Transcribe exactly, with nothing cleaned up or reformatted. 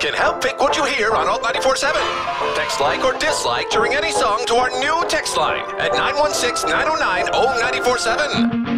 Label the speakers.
Speaker 1: can help pick what you hear on Alt ninety-four point seven. Text like or dislike during any song to our new text line at nine one six, nine oh nine, oh nine four seven.